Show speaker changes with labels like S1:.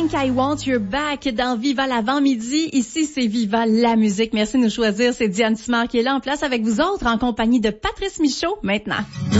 S1: Think I Want You Back dans Viva l'avant-midi. Ici, c'est Viva la musique. Merci de nous choisir. C'est Diane Simard qui est là en place avec vous autres en compagnie de Patrice Michaud maintenant.